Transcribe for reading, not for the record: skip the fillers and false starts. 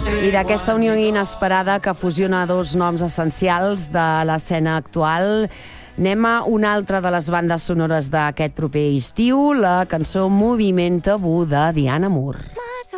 I d'aquesta unió inesperada que fusiona dos noms essencials de l'escena actual, anem a una altra de les bandes sonores d'aquest proper estiu, la cançó Moviment Tabú de Diana Moore.